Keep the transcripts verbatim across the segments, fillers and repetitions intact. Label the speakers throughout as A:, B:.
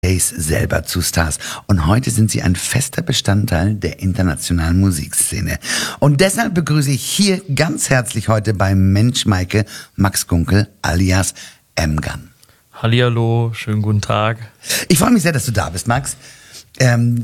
A: selber zu Stars. Und heute sind sie ein fester Bestandteil der internationalen Musikszene. Und deshalb begrüße ich hier ganz herzlich heute bei Mensch Maike Max Gunkel alias M-Gun.
B: Hallihallo, schönen guten Tag.
A: Ich freue mich sehr, dass du da bist, Max. Ähm,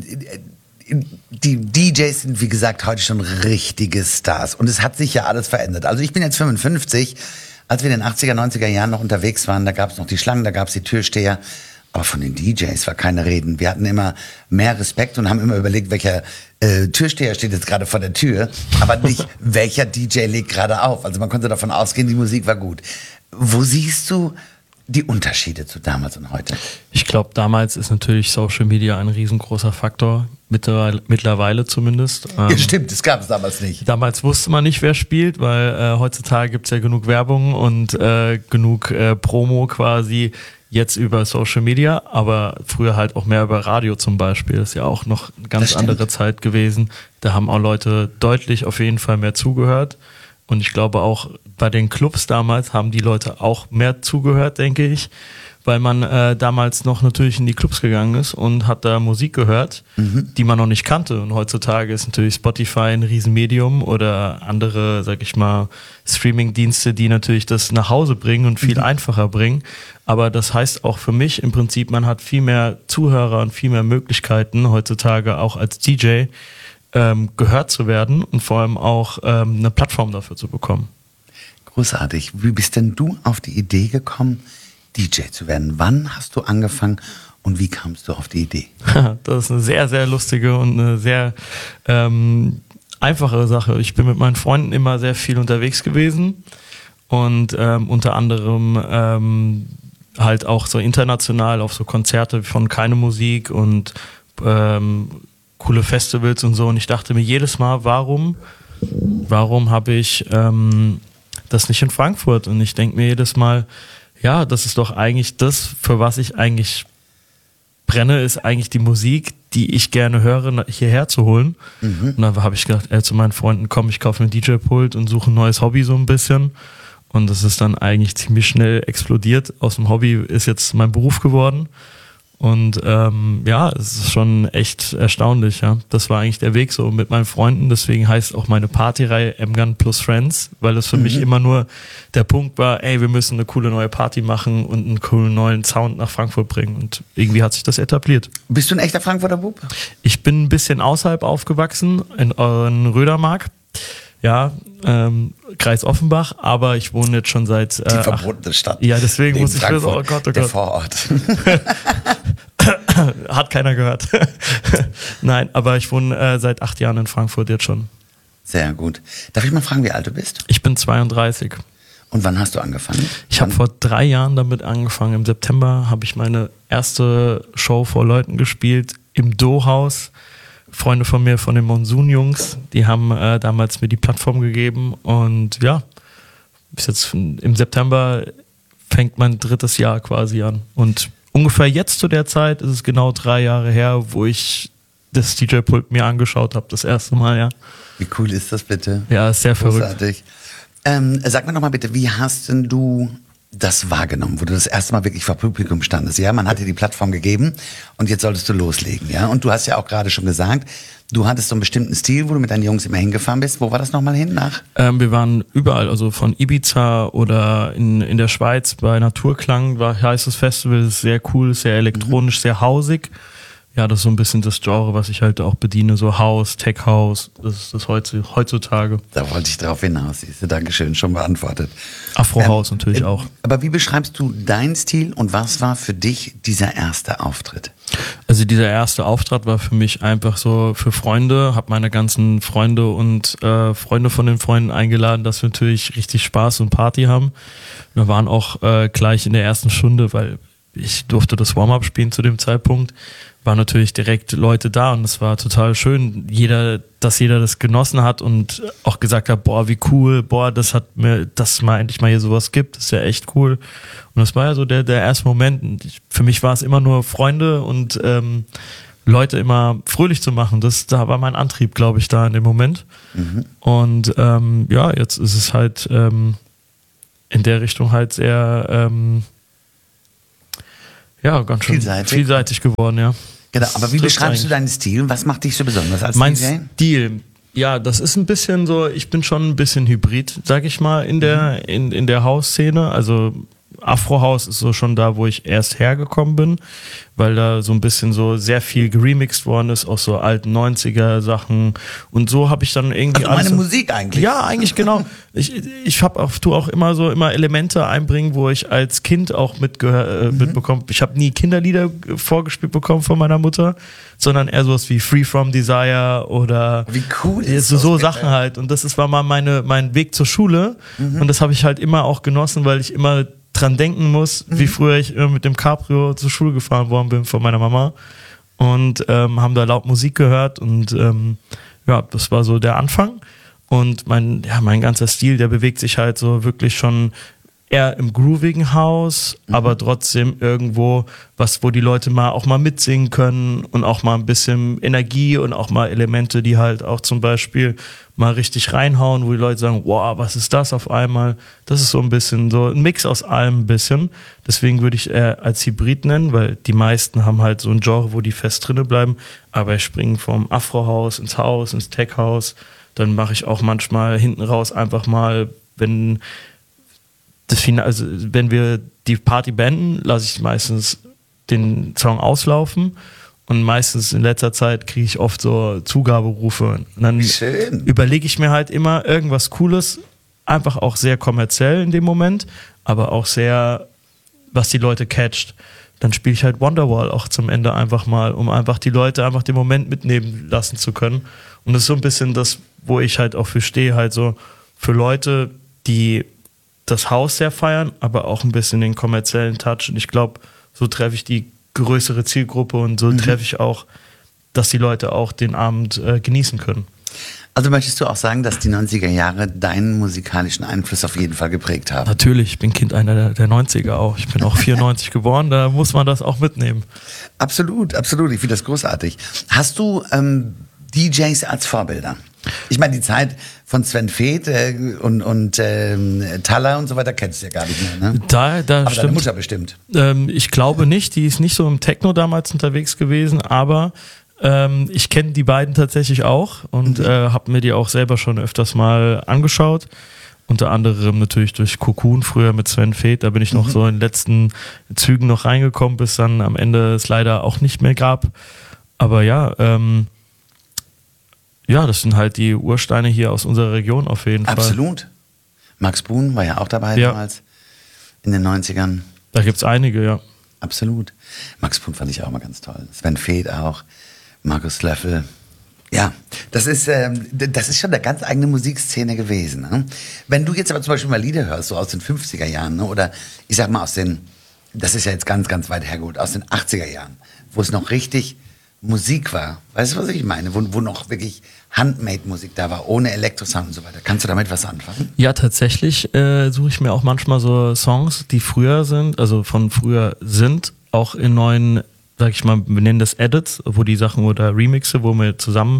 A: die D Js sind, wie gesagt, heute schon richtige Stars. Und es hat sich ja alles verändert. Also ich bin jetzt fünfundfünfzig. Als wir in den achtziger, neunziger Jahren noch unterwegs waren, da gab es noch die Schlangen, da gab es die Türsteher. Aber von den D Js war keine Reden. Wir hatten immer mehr Respekt und haben immer überlegt, welcher äh, Türsteher steht jetzt gerade vor der Tür, aber nicht, welcher D J legt gerade auf. Also man konnte davon ausgehen, die Musik war gut. Wo siehst du die Unterschiede zu damals und heute?
B: Ich glaube, damals ist natürlich Social Media ein riesengroßer Faktor, mittlerweile, mittlerweile zumindest. Ähm,
A: ja, stimmt, das gab es damals nicht.
B: Damals wusste man nicht, wer spielt, weil äh, heutzutage gibt es ja genug Werbung und äh, genug äh, Promo quasi. Jetzt über Social Media, aber früher halt auch mehr über Radio zum Beispiel. Das ist ja auch noch eine ganz andere Zeit gewesen. Da haben auch Leute deutlich auf jeden Fall mehr zugehört. Und ich glaube auch bei den Clubs damals haben die Leute auch mehr zugehört, denke ich. Weil man äh, damals noch natürlich in die Clubs gegangen ist und hat da Musik gehört, mhm. die man noch nicht kannte. Und heutzutage ist natürlich Spotify ein Riesenmedium oder andere, sag ich mal, Streaming-Dienste, die natürlich das nach Hause bringen und viel mhm. einfacher bringen. Aber das heißt auch für mich im Prinzip, man hat viel mehr Zuhörer und viel mehr Möglichkeiten heutzutage auch als D J ähm, gehört zu werden und vor allem auch ähm, eine Plattform dafür zu bekommen.
A: Großartig. Wie bist denn du auf die Idee gekommen, D J zu werden? Wann hast du angefangen und wie kamst du auf die Idee?
B: Das ist eine sehr, sehr lustige und eine sehr ähm, einfache Sache. Ich bin mit meinen Freunden immer sehr viel unterwegs gewesen und ähm, unter anderem ähm, halt auch so international auf so Konzerte von Keine Musik und ähm, coole Festivals und so. Und ich dachte mir jedes Mal, warum, warum habe ich ähm, das nicht in Frankfurt? Und ich denke mir jedes Mal, ja, das ist doch eigentlich das, für was ich eigentlich brenne, ist eigentlich die Musik, die ich gerne höre, hierher zu holen. Mhm. Und dann habe ich gedacht, ey, zu meinen Freunden, komm, ich kaufe mir ein D J-Pult und suche ein neues Hobby so ein bisschen. Und das ist dann eigentlich ziemlich schnell explodiert. Aus dem Hobby ist jetzt mein Beruf geworden. Und ähm, ja, es ist schon echt erstaunlich. Ja, das war eigentlich der Weg so mit meinen Freunden. Deswegen heißt auch meine Partyreihe M-Gun plus Friends, weil das für mhm. mich immer nur der Punkt war, ey, wir müssen eine coole neue Party machen und einen coolen neuen Sound nach Frankfurt bringen. Und irgendwie hat sich das etabliert.
A: Bist du ein echter Frankfurter Bub?
B: Ich bin ein bisschen außerhalb aufgewachsen, in, in Rödermark. Ja, ähm, Kreis Offenbach, aber ich wohne jetzt schon seit... Äh,
A: Die verbotene Stadt.
B: Ja, deswegen muss ich wissen, oh Gott, oh Gott.
A: Der Vorort.
B: Hat keiner gehört. Nein, aber ich wohne äh, seit acht Jahren in Frankfurt jetzt schon.
A: Sehr gut. Darf ich mal fragen, wie alt du bist?
B: Ich bin zweiunddreißig.
A: Und wann hast du angefangen?
B: Ich habe vor drei Jahren damit angefangen. Im September habe ich meine erste Show vor Leuten gespielt im Do-Haus. Freunde von mir, von den Monsun-Jungs, die haben äh, damals mir die Plattform gegeben und ja, bis jetzt im September fängt mein drittes Jahr quasi an. Und ungefähr jetzt zu der Zeit ist es genau drei Jahre her, wo ich das D J-Pult mir angeschaut habe, das erste Mal, ja.
A: Wie cool ist das bitte?
B: Ja, ist sehr
A: großartig. Verrückt. Ähm, sag mir noch mal bitte, wie hast denn du das wahrgenommen, wo du das erste Mal wirklich vor Publikum standest? Ja, man hat dir die Plattform gegeben und jetzt solltest du loslegen, ja? Und du hast ja auch gerade schon gesagt, du hattest so einen bestimmten Stil, wo du mit deinen Jungs immer hingefahren bist. Wo war das nochmal hin? Nach?
B: Ähm, wir waren überall, also von Ibiza oder in, in der Schweiz bei Naturklang, war heißt das Festival, ist sehr cool, sehr elektronisch, mhm. sehr hausig. Ja, das ist so ein bisschen das Genre, was ich halt auch bediene, so House, Tech House, das ist das heutzutage.
A: Da wollte ich drauf hinaus, siehst du, Dankeschön, schon beantwortet.
B: Afro House ähm, natürlich
A: äh,
B: auch.
A: Aber wie beschreibst du deinen Stil und was war für dich dieser erste Auftritt?
B: Also dieser erste Auftritt war für mich einfach so für Freunde, habe meine ganzen Freunde und äh, Freunde von den Freunden eingeladen, dass wir natürlich richtig Spaß und Party haben. Wir waren auch äh, gleich in der ersten Stunde, weil ich durfte das Warm-up spielen zu dem Zeitpunkt, waren natürlich direkt Leute da und es war total schön, jeder, dass jeder das genossen hat und auch gesagt hat, boah, wie cool, boah, das hat mir, dass es mal endlich mal hier sowas gibt, das ist ja echt cool. Und das war ja so der, der erste Moment. Und ich, für mich war es immer nur Freunde und ähm, Leute immer fröhlich zu machen. Das, da war mein Antrieb, glaube ich, da in dem Moment. Mhm. Und ähm, ja, jetzt ist es halt ähm, in der Richtung halt sehr ähm, Ja, ganz schön
A: vielseitig,
B: vielseitig geworden, ja.
A: Genau, aber wie
B: Trifft
A: beschreibst
B: eigentlich.
A: du deinen Stil? Was macht dich so besonders als
B: Mein
A: D J?
B: Stil, ja, das ist ein bisschen so, ich bin schon ein bisschen Hybrid, sag ich mal, in der, in, in der House-Szene. Also Afro-House ist so schon da, wo ich erst hergekommen bin, weil da so ein bisschen so sehr viel geremixed worden ist, auch so alten neunziger Sachen. Und so habe ich dann irgendwie
A: Also meine
B: alles-
A: Musik eigentlich.
B: Ja, eigentlich genau. Ich, ich habe auch, tu auch immer so immer Elemente einbringen, wo ich als Kind auch mitgehör, äh, mitbekommen. Ich habe nie Kinderlieder vorgespielt bekommen von meiner Mutter, sondern eher sowas wie Free From Desire oder
A: Wie cool
B: ja,
A: ist
B: so,
A: das
B: so
A: bitte?
B: Sachen halt. Und das ist, war mal meine, mein Weg zur Schule. Und das habe ich halt immer auch genossen, weil ich immer dran denken muss, wie früher ich äh, mit dem Cabrio zur Schule gefahren worden bin von meiner Mama. Und ähm, haben da laut Musik gehört und ähm, ja, das war so der Anfang. Und mein, ja, mein ganzer Stil, der bewegt sich halt so wirklich schon eher im groovigen Haus, mhm. aber trotzdem irgendwo was, wo die Leute mal auch mal mitsingen können und auch mal ein bisschen Energie und auch mal Elemente, die halt auch zum Beispiel mal richtig reinhauen, wo die Leute sagen, wow, was ist das auf einmal? Das ist so ein bisschen so ein Mix aus allem ein bisschen. Deswegen würde ich eher als Hybrid nennen, weil die meisten haben halt so ein Genre, wo die fest drinne bleiben, aber ich springe vom Afro-Haus ins Haus, ins Tech-Haus. Dann mache ich auch manchmal hinten raus einfach mal, wenn das Finale, also wenn wir die Party beenden, lasse ich meistens den Song auslaufen und meistens in letzter Zeit kriege ich oft so Zugaberufe und dann
A: Schön.
B: überlege ich mir halt immer irgendwas Cooles, einfach auch sehr kommerziell in dem Moment, aber auch sehr, was die Leute catcht. Dann spiele ich halt Wonderwall auch zum Ende einfach mal, um einfach die Leute einfach den Moment mitnehmen lassen zu können. Und das ist so ein bisschen das, wo ich halt auch für stehe, halt so für Leute, die das Haus sehr feiern, aber auch ein bisschen den kommerziellen Touch. Und ich glaube, so treffe ich die größere Zielgruppe und so mhm. treffe ich auch, dass die Leute auch den Abend äh, genießen können.
A: Also möchtest du auch sagen, dass die neunziger Jahre deinen musikalischen Einfluss auf jeden Fall geprägt haben?
B: Natürlich, ich bin Kind einer der, der neunziger auch. Ich bin auch vierundneunzig geboren, da muss man das auch mitnehmen.
A: Absolut, absolut. Ich finde das großartig. Hast du ähm, D Js als Vorbilder? Ich meine, die Zeit von Sven Väth äh, und, und ähm, Talla und so weiter kennst du ja gar nicht mehr, ne?
B: Da, da
A: aber
B: stimmt.
A: deine Mutter bestimmt.
B: Ähm, ich glaube nicht, die ist nicht so im Techno damals unterwegs gewesen, aber ähm, ich kenne die beiden tatsächlich auch und mhm. äh, habe mir die auch selber schon öfters mal angeschaut. Unter anderem natürlich durch Cocoon, früher mit Sven Väth, da bin ich noch mhm. so in den letzten Zügen noch reingekommen, bis dann am Ende es leider auch nicht mehr gab. Aber ja, ähm, ja, das sind halt die Ursteine hier aus unserer Region auf jeden Fall.
A: Absolut. Max Buhn war ja auch dabei
B: ja.
A: damals in den neunzigern.
B: Da gibt es einige, ja.
A: Absolut. Max Buhn fand ich auch mal ganz toll. Sven Väth auch, Markus Löffel. Ja, das ist, ähm, das ist schon eine ganz eigene Musikszene gewesen. Ne? Wenn du jetzt aber zum Beispiel mal Lieder hörst, so aus den fünfziger Jahren, ne? Oder ich sag mal aus den, das ist ja jetzt ganz, ganz weit hergeholt, aus den achtziger Jahren, wo es noch richtig Musik war. Weißt du, was ich meine? Wo, wo noch wirklich Handmade-Musik da war, ohne Elektrosound und so weiter. Kannst du damit was anfangen?
B: Ja, tatsächlich äh, suche ich mir auch manchmal so Songs, die früher sind, also von früher sind, auch in neuen, sag ich mal, wir nennen das Edits, wo die Sachen oder Remixe, wo wir zusammen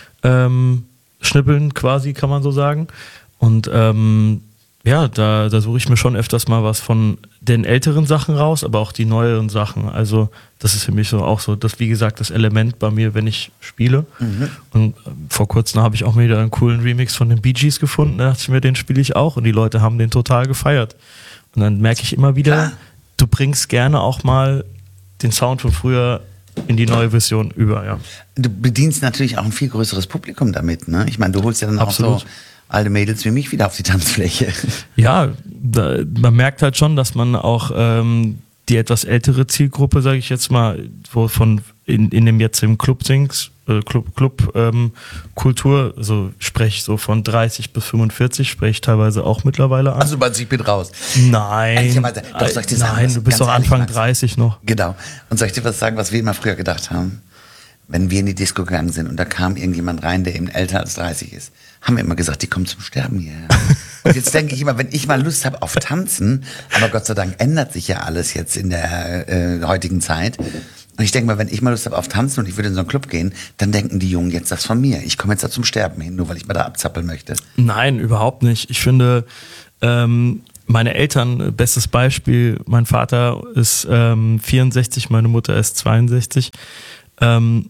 B: ähm, schnippeln quasi, kann man so sagen. Und ähm, ja, da, da suche ich mir schon öfters mal was von den älteren Sachen raus, aber auch die neueren Sachen. Also das ist für mich so auch so, das wie gesagt, das Element bei mir, wenn ich spiele. Mhm. Und vor kurzem habe ich auch mal wieder einen coolen Remix von den Bee Gees gefunden. Da dachte ich mir, den spiele ich auch und die Leute haben den total gefeiert. Und dann merke ich immer wieder, Klar. du bringst gerne auch mal den Sound von früher in die neue Version über, ja.
A: Du bedienst natürlich auch ein viel größeres Publikum damit, ne? Ich meine, du holst ja dann
B: Absolut.
A: auch so alte Mädels wie mich wieder auf die Tanzfläche.
B: Ja, da, man merkt halt schon, dass man auch ähm, die etwas ältere Zielgruppe, sage ich jetzt mal, wo von in, in dem jetzt im Club singst, äh, Club, Club ähm, Kultur, also spreche ich so von dreißig bis fünfundvierzig, spreche ich teilweise auch mittlerweile an.
A: Also meinst du, ich bin raus?
B: Nein,
A: Doch, soll ich dir sagen,
B: nein,
A: was,
B: du bist
A: ganz
B: doch
A: ehrlich,
B: Anfang
A: Max?
B: dreißig noch.
A: Genau. Und soll ich dir was sagen, was wir immer früher gedacht haben? Wenn wir in die Disco gegangen sind und da kam irgendjemand rein, der eben älter als dreißig ist, haben wir immer gesagt, die kommen zum Sterben hierher. Und jetzt denke ich immer, wenn ich mal Lust habe auf Tanzen, aber Gott sei Dank ändert sich ja alles jetzt in der äh, heutigen Zeit. Und ich denke mal, wenn ich mal Lust habe auf Tanzen und ich würde in so einen Club gehen, dann denken die Jungen jetzt das von mir. Ich komme jetzt da zum Sterben hin, nur weil ich mal da abzappeln möchte.
B: Nein, überhaupt nicht. Ich finde, ähm, meine Eltern, bestes Beispiel, mein Vater ist ähm, vierundsechzig, meine Mutter ist zweiundsechzig. Ähm,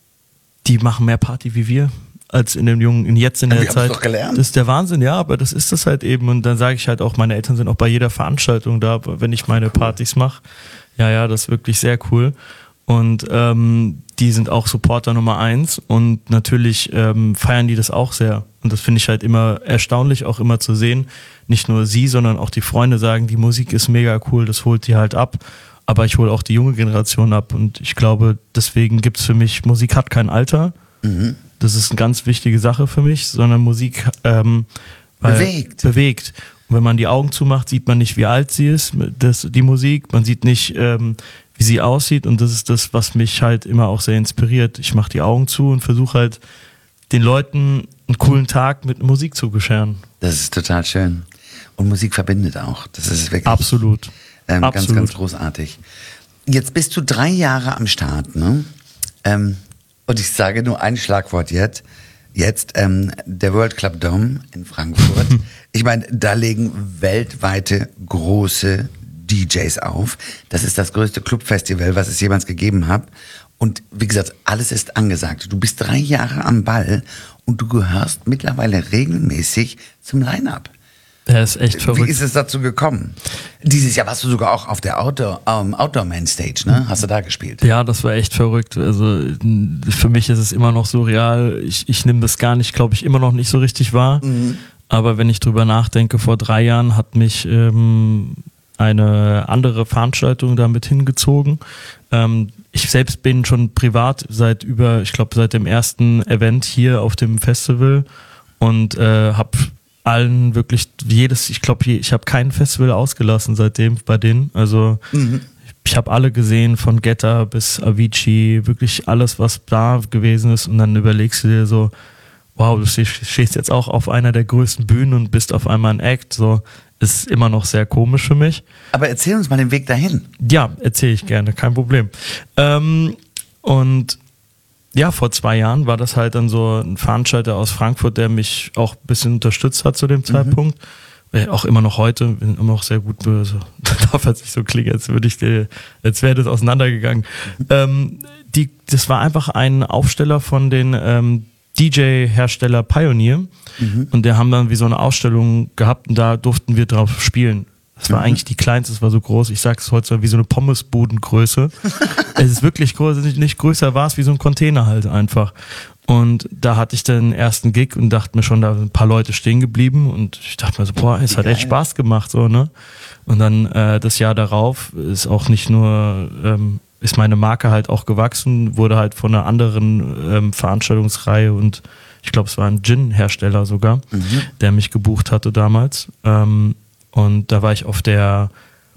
B: die machen mehr Party wie wir, als in dem jungen, jetzt in der
A: wir
B: Zeit.
A: Doch gelernt.
B: Das ist der Wahnsinn, ja, aber das ist das halt eben. Und dann sage ich halt auch, meine Eltern sind auch bei jeder Veranstaltung da, wenn ich meine cool. Partys mache. Ja, ja, das ist wirklich sehr cool. Und ähm, die sind auch Supporter Nummer eins und natürlich ähm, feiern die das auch sehr. Und das finde ich halt immer erstaunlich, auch immer zu sehen. Nicht nur sie, sondern auch die Freunde sagen, die Musik ist mega cool, das holt die halt ab. Aber ich hole auch die junge Generation ab und ich glaube, deswegen gibt es für mich, Musik hat kein Alter. Mhm. Das ist eine ganz wichtige Sache für mich, sondern Musik ähm,
A: bewegt.
B: bewegt. Und wenn man die Augen zumacht, sieht man nicht, wie alt sie ist, das, die Musik. Man sieht nicht, ähm, wie sie aussieht und das ist das, was mich halt immer auch sehr inspiriert. Ich mache die Augen zu und versuche halt den Leuten einen coolen Tag mit Musik zu bescheren.
A: Das ist total schön. Und Musik verbindet auch. Das ist wirklich
B: absolut,
A: ähm,
B: absolut.
A: ganz, ganz großartig. Jetzt bist du drei Jahre am Start, ne? Ähm, und ich sage nur ein Schlagwort jetzt. Jetzt ähm, der World Club Dome in Frankfurt. Ich meine, da legen weltweite große D Js auf. Das ist das größte Clubfestival, was es jemals gegeben hat. Und wie gesagt, alles ist angesagt. Du bist drei Jahre am Ball und du gehörst mittlerweile regelmäßig zum Line-Up.
B: Der ist echt verrückt.
A: Wie ist es dazu gekommen? Dieses Jahr warst du sogar auch auf der Outdoor, um, Outdoor Main Stage, ne? Hast du da gespielt?
B: Ja, das war echt verrückt. Also für mich ist es immer noch surreal. Ich, ich nehme das gar nicht, glaube ich, immer noch nicht so richtig wahr. Mhm. Aber wenn ich drüber nachdenke, vor drei Jahren hat mich ähm, eine andere Veranstaltung damit hingezogen. Ähm, ich selbst bin schon privat seit über, ich glaube, seit dem ersten Event hier auf dem Festival und äh, habe allen wirklich jedes, ich glaube, ich habe kein Festival ausgelassen seitdem bei denen. Also mhm. ich habe alle gesehen, von Guetta bis Avicii, wirklich alles, was da gewesen ist. Und dann überlegst du dir so, wow, du stehst jetzt auch auf einer der größten Bühnen und bist auf einmal ein Act. So, ist immer noch sehr komisch für mich.
A: Aber erzähl uns mal den Weg dahin.
B: Ja, erzähle ich gerne, kein Problem. Ähm, und ja, vor zwei Jahren war das halt dann so ein Veranstalter aus Frankfurt, der mich auch ein bisschen unterstützt hat zu dem Zeitpunkt. Mhm. Äh, auch immer noch heute, bin immer noch sehr gut böse. Darf jetzt nicht so klingen, als würde ich dir, als wäre das auseinandergegangen. Mhm. Ähm, die, das war einfach ein Aufsteller von den ähm, D J-Hersteller Pioneer. Mhm. Und der haben dann wie so eine Ausstellung gehabt und da durften wir drauf spielen. Das war mhm. eigentlich die kleinste, es war so groß, ich sag's heute wie so eine Pommesbudengröße. Es ist wirklich groß, nicht, nicht größer war es wie so ein Container halt einfach. Und da hatte ich dann den ersten Gig und dachte mir schon, da sind ein paar Leute stehen geblieben und ich dachte mir so, boah, es hat echt Spaß gemacht, so, ne? Und dann äh, das Jahr darauf ist auch nicht nur, ähm, ist meine Marke halt auch gewachsen, wurde halt von einer anderen ähm, Veranstaltungsreihe und ich glaube, es war ein Gin-Hersteller sogar, mhm. der mich gebucht hatte damals. Ähm, Und da war ich auf der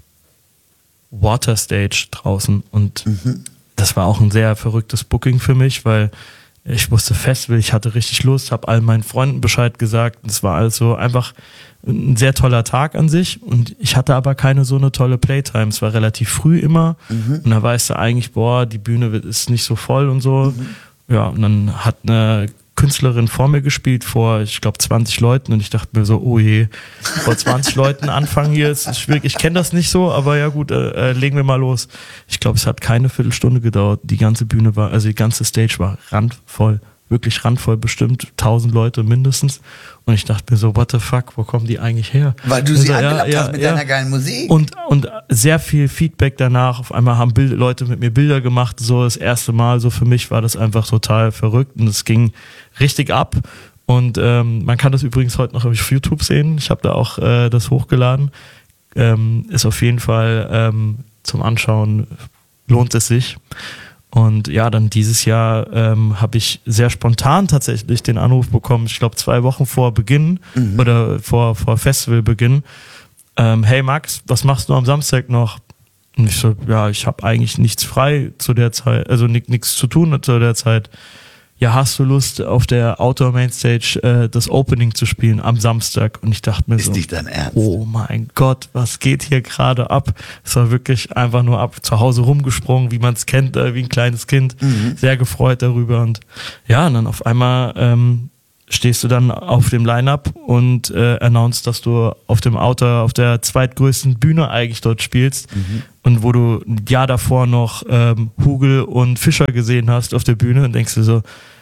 B: Water Stage draußen und mhm. das war auch ein sehr verrücktes Booking für mich, weil ich wusste Festival, ich hatte richtig Lust, habe allen meinen Freunden Bescheid gesagt. Es war also einfach ein sehr toller Tag an sich und ich hatte aber keine so eine tolle Playtime. Es war relativ früh immer mhm. und da weißt du eigentlich, boah, die Bühne ist nicht so voll und so. Mhm. Ja, und dann hat eine Künstlerin vor mir gespielt, vor, ich glaube, zwanzig Leuten und ich dachte mir so, oh je, vor zwanzig Leuten anfangen hier, ist schwierig, ich kenne das nicht so, aber ja gut, äh, legen wir mal los. Ich glaube, es hat keine Viertelstunde gedauert, die ganze Bühne war, also die ganze Stage war randvoll, wirklich randvoll, bestimmt tausend Leute mindestens und ich dachte mir so, what the fuck, wo kommen die eigentlich her?
A: Weil du
B: also,
A: sie angelappt
B: ja,
A: hast mit
B: ja.
A: deiner geilen Musik.
B: Und, und sehr viel Feedback danach, auf einmal haben Bild, Leute mit mir Bilder gemacht, so das erste Mal, so für mich war das einfach total verrückt und es ging richtig ab und ähm, man kann das übrigens heute noch auf YouTube sehen, ich habe da auch äh, das hochgeladen, ähm, ist auf jeden Fall ähm, zum Anschauen, lohnt es sich. Und ja, dann dieses Jahr ähm, habe ich sehr spontan tatsächlich den Anruf bekommen, ich glaube zwei Wochen vor Beginn mhm. oder vor, vor Festivalbeginn. Ähm, hey Max, was machst du am Samstag noch? Und ich so, ja, ich habe eigentlich nichts frei zu der Zeit, also nichts zu tun zu der Zeit. Ja, hast du Lust, auf der Outdoor Mainstage äh, das Opening zu spielen am Samstag? Und ich dachte mir
A: Ist
B: so,
A: nicht dein Ernst?
B: Oh mein Gott, was geht hier gerade ab? Es war wirklich einfach nur ab, zu Hause rumgesprungen, wie man es kennt, äh, wie ein kleines Kind. Mhm. Sehr gefreut darüber. Und ja, und dann auf einmal ähm, stehst du dann auf dem Line-Up und äh, announcest, dass du auf dem Outer, auf der zweitgrößten Bühne eigentlich dort spielst mhm. und wo du ein Jahr davor noch ähm, Hugel und Fischer gesehen hast auf der Bühne und denkst dir so,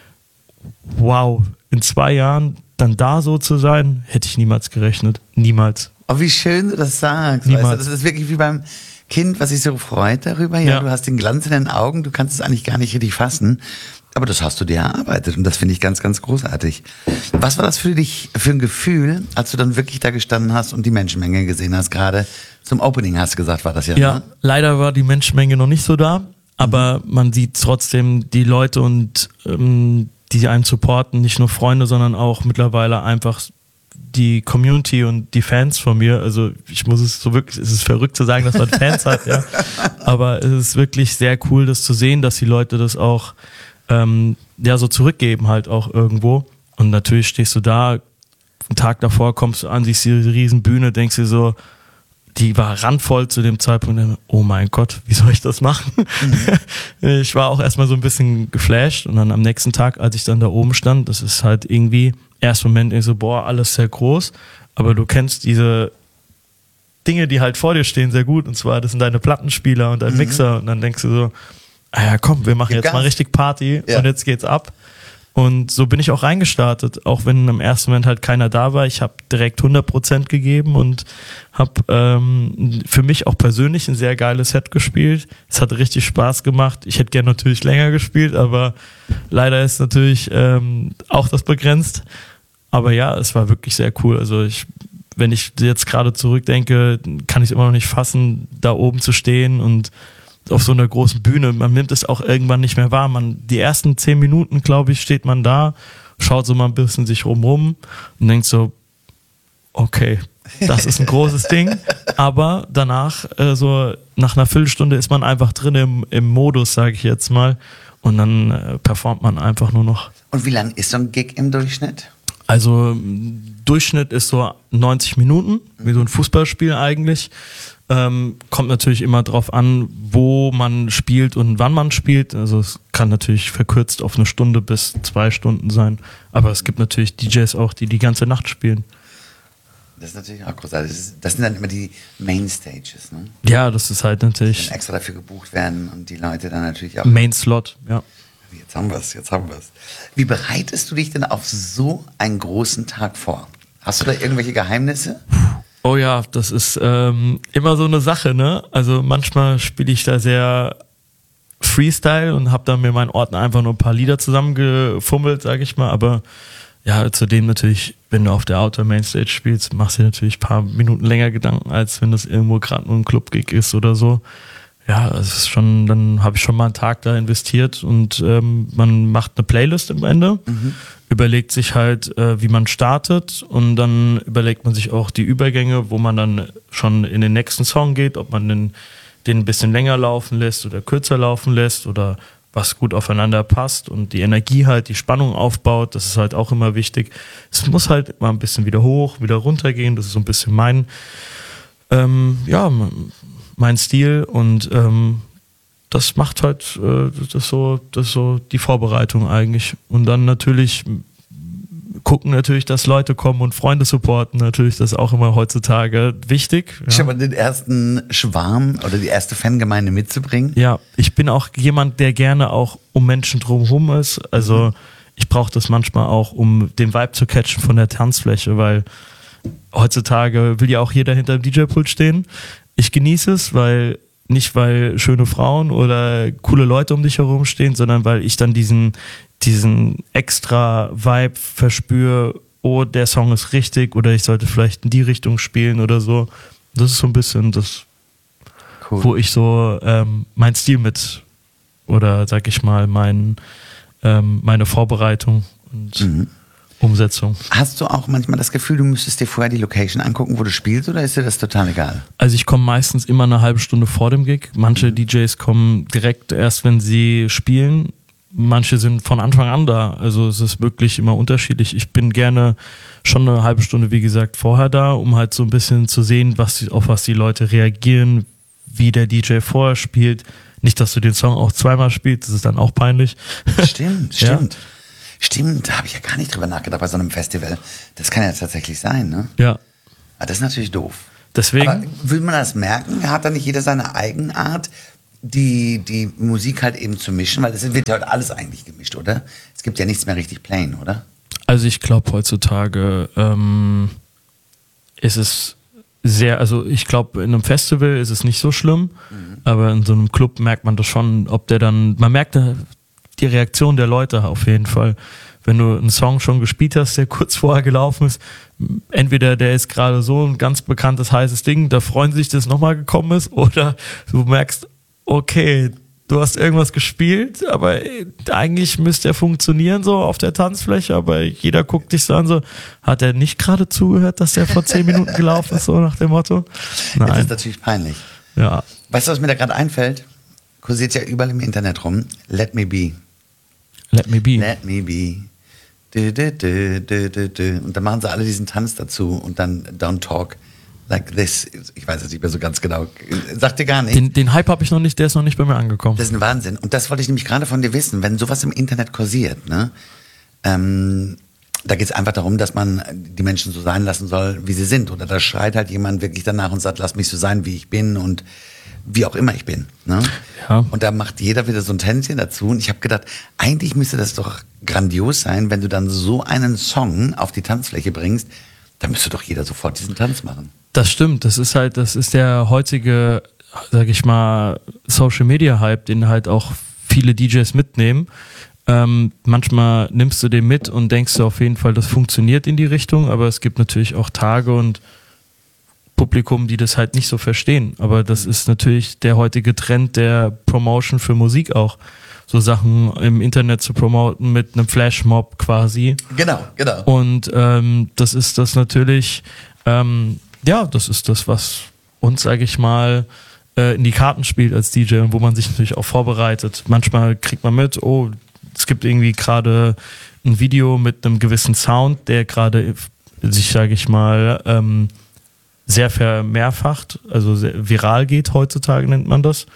B: wow, in zwei Jahren dann da so zu sein, hätte ich niemals gerechnet. Niemals.
A: Oh, wie schön du das sagst. Weißt du, das ist wirklich wie beim Kind, was sich so freut darüber. Ja, ja, du hast den Glanz in den Augen, du kannst es eigentlich gar nicht richtig fassen. Aber das hast du dir erarbeitet und das finde ich ganz, ganz großartig. Was war das für dich für ein Gefühl, als du dann wirklich da gestanden hast und die Menschenmenge gesehen hast? Gerade zum Opening hast du gesagt, war das ja.
B: Ja,
A: ne?
B: Leider war die Menschenmenge noch nicht so da, aber mhm. man sieht trotzdem die Leute und ähm, die einen supporten, nicht nur Freunde, sondern auch mittlerweile einfach die Community und die Fans von mir. Also ich muss es so wirklich, es ist verrückt zu sagen, dass man Fans hat, ja. Aber es ist wirklich sehr cool, das zu sehen, dass die Leute das auch Ähm, ja, so zurückgeben halt auch irgendwo. Und natürlich stehst du da, einen Tag davor kommst du an, siehst diese riesen Bühne, denkst dir so, die war randvoll zu dem Zeitpunkt, oh mein Gott, wie soll ich das machen? Mhm. Ich war auch erstmal so ein bisschen geflasht und dann am nächsten Tag, als ich dann da oben stand, das ist halt irgendwie, erst Moment ich so, boah, alles sehr groß, aber du kennst diese Dinge, die halt vor dir stehen, sehr gut, und zwar, das sind deine Plattenspieler und dein mhm. Mixer und dann denkst du so, ah ja, komm, wir machen jetzt mal richtig Party ja. und jetzt geht's ab. Und so bin ich auch reingestartet, auch wenn im ersten Moment halt keiner da war. Ich habe direkt hundert Prozent gegeben und habe ähm, für mich auch persönlich ein sehr geiles Set gespielt. Es hat richtig Spaß gemacht. Ich hätte gerne natürlich länger gespielt, aber leider ist natürlich ähm, auch das begrenzt. Aber ja, es war wirklich sehr cool. Also ich, wenn ich jetzt gerade zurückdenke, kann ich es immer noch nicht fassen, da oben zu stehen und auf so einer großen Bühne. Man nimmt es auch irgendwann nicht mehr wahr. Man, die ersten zehn Minuten, glaube ich, steht man da, schaut so mal ein bisschen sich rumrum und denkt so, okay, das ist ein großes Ding. Aber danach, äh, so nach einer Viertelstunde ist man einfach drin im, im Modus, sage ich jetzt mal. Und dann äh, performt man einfach nur noch.
A: Und wie lang ist so ein Gig im Durchschnitt?
B: Also Durchschnitt ist so neunzig Minuten, wie so ein Fußballspiel eigentlich. Ähm, kommt natürlich immer drauf an, wo man spielt und wann man spielt. Also es kann natürlich verkürzt auf eine Stunde bis zwei Stunden sein. Aber es gibt natürlich D Js auch, die die ganze Nacht spielen.
A: Das ist natürlich auch großartig. Das, ist, das sind dann immer die Mainstages, ne?
B: Ja, das ist halt natürlich...
A: Die dann extra dafür gebucht werden und die Leute dann natürlich auch...
B: Main Slot, ja.
A: Jetzt haben wir es, jetzt haben wir es. Wie bereitest du dich denn auf so einen großen Tag vor? Hast du da irgendwelche Geheimnisse?
B: Oh ja, das ist ähm, immer so eine Sache, ne? Also manchmal spiele ich da sehr Freestyle und habe dann mir meinen Ordner einfach nur ein paar Lieder zusammengefummelt, sage ich mal. Aber ja, zudem natürlich, wenn du auf der Outer Mainstage spielst, machst du dir natürlich ein paar Minuten länger Gedanken, als wenn das irgendwo gerade nur ein Club-Gig ist oder so. Ja, es ist schon, dann habe ich schon mal einen Tag da investiert und ähm, man macht eine Playlist am Ende, mhm. überlegt sich halt, äh, wie man startet und dann überlegt man sich auch die Übergänge, wo man dann schon in den nächsten Song geht, ob man den, den ein bisschen länger laufen lässt oder kürzer laufen lässt oder was gut aufeinander passt und die Energie halt, die Spannung aufbaut, das ist halt auch immer wichtig. Es muss halt immer ein bisschen wieder hoch, wieder runter gehen, das ist so ein bisschen mein, ähm, ja, mein Stil und ähm, das macht halt äh, das so, das so die Vorbereitung eigentlich. Und dann natürlich gucken natürlich, dass Leute kommen und Freunde supporten. Natürlich, das ist auch immer heutzutage wichtig. Ja.
A: Schon mal den ersten Schwarm oder die erste Fangemeinde mitzubringen?
B: Ja, ich bin auch jemand, der gerne auch um Menschen drumherum ist. Also mhm. ich brauche das manchmal auch, um den Vibe zu catchen von der Tanzfläche, weil heutzutage will ja auch jeder hinter dem D J-Pult stehen. Ich genieße es, weil nicht weil schöne Frauen oder coole Leute um dich herum stehen, sondern weil ich dann diesen, diesen extra Vibe verspüre, oh, der Song ist richtig oder ich sollte vielleicht in die Richtung spielen oder so. Das ist so ein bisschen das, cool. Wo ich so ähm, mein Stil mit oder sag ich mal mein, ähm, meine Vorbereitung und mhm. Umsetzung.
A: Hast du auch manchmal das Gefühl, du müsstest dir vorher die Location angucken, wo du spielst, oder ist dir das total egal?
B: Also ich komme meistens immer eine halbe Stunde vor dem Gig. Manche mhm. D Js kommen direkt erst, wenn sie spielen. Manche sind von Anfang an da. Also es ist wirklich immer unterschiedlich. Ich bin gerne schon eine halbe Stunde, wie gesagt, vorher da, um halt so ein bisschen zu sehen, was die, auf was die Leute reagieren, wie der D J vorher spielt. Nicht, dass du den Song auch zweimal spielst, das ist dann auch peinlich.
A: Stimmt, stimmt. Ja. Stimmt, da habe ich ja gar nicht drüber nachgedacht bei so einem Festival. Das kann ja tatsächlich sein, ne?
B: Ja.
A: Aber das ist natürlich doof.
B: Deswegen.
A: Aber will man das merken? Hat da nicht jeder seine Eigenart, die, die Musik halt eben zu mischen? Weil es wird ja heute alles eigentlich gemischt, oder? Es gibt ja nichts mehr richtig plain, oder?
B: Also ich glaube heutzutage ähm, ist es sehr, also ich glaube in einem Festival ist es nicht so schlimm, mhm. aber in so einem Club merkt man das schon, ob der dann, man merkt die Reaktion der Leute auf jeden Fall. Wenn du einen Song schon gespielt hast, der kurz vorher gelaufen ist, entweder der ist gerade so ein ganz bekanntes, heißes Ding, da freuen sie sich, dass es nochmal gekommen ist, oder du merkst, okay, du hast irgendwas gespielt, aber eigentlich müsste er funktionieren so auf der Tanzfläche, aber jeder guckt dich so an, so, hat er nicht gerade zugehört, dass der vor zehn Minuten gelaufen ist, so nach dem Motto? Nein.
A: Das ist natürlich peinlich.
B: Ja.
A: Weißt du, was mir da gerade einfällt? Kursiert ja überall im Internet rum. Let me be.
B: Let me be.
A: Let me be. Du, du, du, du, du, du. Und dann machen sie alle diesen Tanz dazu und dann don't talk like this. Ich weiß es nicht mehr so ganz genau. Sagt dir gar nicht.
B: Den, den Hype habe ich noch nicht, der ist noch nicht bei mir angekommen.
A: Das ist ein Wahnsinn. Und das wollte ich nämlich gerade von dir wissen. Wenn sowas im Internet kursiert, ne? Ähm, da geht es einfach darum, dass man die Menschen so sein lassen soll, wie sie sind. Oder da schreit halt jemand wirklich danach und sagt, lass mich so sein, wie ich bin und wie auch immer ich bin. Ne?
B: Ja.
A: Und da macht jeder wieder so ein Tänzchen dazu. Und ich habe gedacht, eigentlich müsste das doch grandios sein, wenn du dann so einen Song auf die Tanzfläche bringst, dann müsste doch jeder sofort diesen Tanz machen.
B: Das stimmt, das ist halt, das ist der heutige, sag ich mal, Social-Media-Hype, den halt auch viele D Js mitnehmen. Ähm, manchmal nimmst du den mit und denkst du auf jeden Fall, das funktioniert in die Richtung, aber es gibt natürlich auch Tage und Publikum, die das halt nicht so verstehen. Aber das ist natürlich der heutige Trend der Promotion für Musik auch. So Sachen im Internet zu promoten mit einem Flashmob quasi.
A: Genau, genau.
B: Und ähm, das ist das natürlich, ähm, ja, das ist das, was uns, sage ich mal, äh, in die Karten spielt als D J und wo man sich natürlich auch vorbereitet. Manchmal kriegt man mit, oh, es gibt irgendwie gerade ein Video mit einem gewissen Sound, der gerade sich, sage ich mal, ähm, sehr vermehrfacht, also sehr viral geht heutzutage, nennt man das.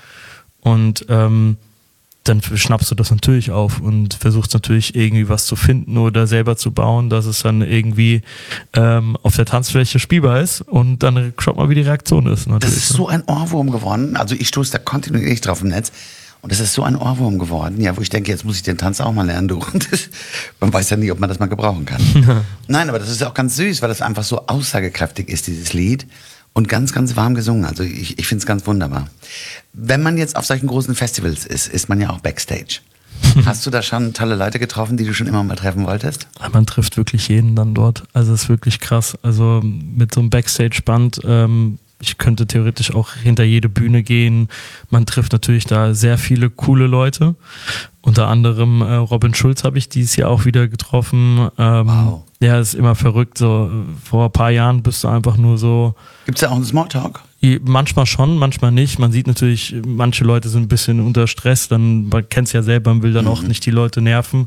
B: Und ähm, dann schnappst du das natürlich auf und versuchst natürlich irgendwie was zu finden oder selber zu bauen, dass es dann irgendwie ähm, auf der Tanzfläche spielbar ist und dann schaut mal, wie die Reaktion ist.
A: Das ist so ein Ohrwurm geworden, also ich stoße da kontinuierlich drauf im Netz und das ist so ein Ohrwurm geworden, ja, wo ich denke, jetzt muss ich den Tanz auch mal lernen, du. Das, man weiß ja nie, ob man das mal gebrauchen kann. Nein, aber das ist ja auch ganz süß, weil das einfach so aussagekräftig ist, dieses Lied. Und ganz, ganz warm gesungen. Also ich, ich finde es ganz wunderbar. Wenn man jetzt auf solchen großen Festivals ist, ist man ja auch Backstage. Hast du da schon tolle Leute getroffen, die du schon immer mal treffen wolltest?
B: Man trifft wirklich jeden dann dort. Also es ist wirklich krass. Also mit so einem Backstage-Band, ähm, ich könnte theoretisch auch hinter jede Bühne gehen. Man trifft natürlich da sehr viele coole Leute. Unter anderem äh, Robin Schulz habe ich dieses Jahr auch wieder getroffen. Ähm, wow. Ja, ist immer verrückt. So vor ein paar Jahren bist du einfach nur so.
A: Gibt's da auch einen Smalltalk?
B: Manchmal schon, manchmal nicht. Man sieht natürlich, manche Leute sind ein bisschen unter Stress. Dann, man kennt es ja selber, man will dann mhm. auch nicht die Leute nerven.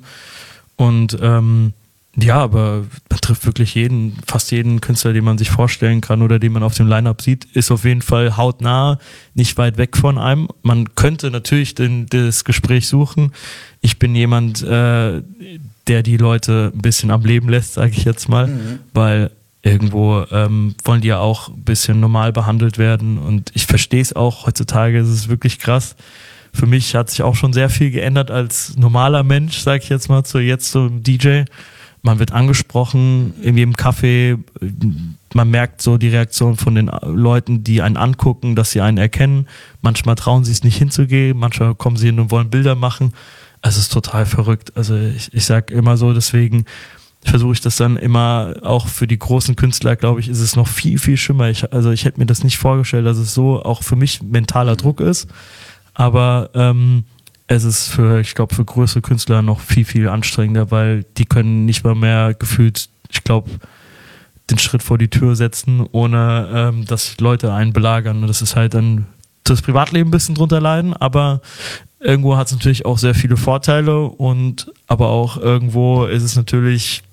B: Und ähm, ja, aber man trifft wirklich jeden, fast jeden Künstler, den man sich vorstellen kann oder den man auf dem Line-Up sieht, ist auf jeden Fall hautnah, nicht weit weg von einem. Man könnte natürlich den, das Gespräch suchen. Ich bin jemand, äh, der die Leute ein bisschen am Leben lässt, sage ich jetzt mal, mhm. weil irgendwo ähm, wollen die ja auch ein bisschen normal behandelt werden und ich verstehe es auch, heutzutage ist es wirklich krass. Für mich hat sich auch schon sehr viel geändert als normaler Mensch, sage ich jetzt mal, zu jetzt zum D J. Man wird angesprochen in jedem Café, man merkt so die Reaktion von den Leuten, die einen angucken, dass sie einen erkennen. Manchmal trauen sie es nicht hinzugehen, manchmal kommen sie hin und wollen Bilder machen. Also es ist total verrückt. Also ich, ich sage immer so, deswegen versuche ich das dann immer, auch für die großen Künstler, glaube ich, ist es noch viel, viel schlimmer. Ich, also ich hätte mir das nicht vorgestellt, dass es so auch für mich mentaler Druck ist. Aber ähm, es ist für, ich glaube, für größere Künstler noch viel, viel anstrengender, weil die können nicht mal mehr gefühlt, ich glaube, den Schritt vor die Tür setzen, ohne ähm, dass Leute einen belagern. Und das ist halt dann das Privatleben ein bisschen drunter leiden, aber irgendwo hat es natürlich auch sehr viele Vorteile und aber auch irgendwo ist es natürlich,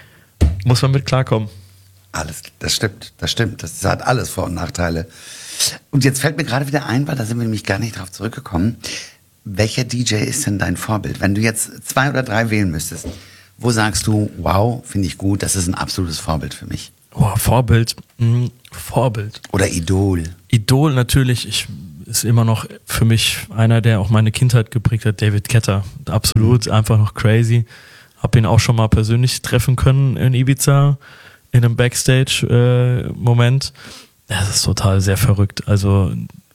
B: muss man mit klarkommen.
A: Alles, das stimmt, das stimmt. Das hat alles Vor- und Nachteile. Und jetzt fällt mir gerade wieder ein, weil da sind wir nämlich gar nicht drauf zurückgekommen. Welcher D J ist denn dein Vorbild? Wenn du jetzt zwei oder drei wählen müsstest, Wo sagst du, wow, finde ich gut, das ist ein absolutes Vorbild für mich?
B: Oh, Vorbild. Mhm. Vorbild.
A: Oder Idol.
B: Idol natürlich. Ich, ist immer noch für mich einer, der auch meine Kindheit geprägt hat, David Guetta. Absolut, mhm. einfach noch crazy. Hab ihn auch schon mal persönlich treffen können in Ibiza, in einem Backstage-Moment. Äh, das ist total sehr verrückt. Also